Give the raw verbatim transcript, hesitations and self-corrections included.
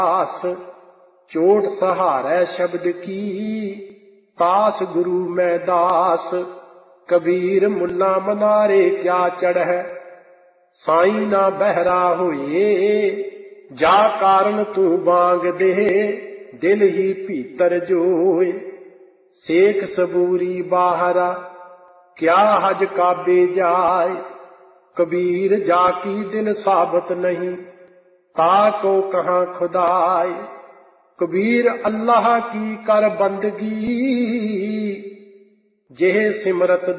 दास चोट सहारै शब्द की तास गुरु मैं दास। कबीर मुन्ना मनारे क्या चढ़ै साईं ना बहरा होए जा कारण तू बांग दे दिल ही भीतर जोए। सेख सबूरी बाहरा क्या हज काबे जाए कबीर जाकी दिल साबत नहीं ताको कहाँ खुदाए। कबीर अल्लाह की कर बंदगी जेह सिमरत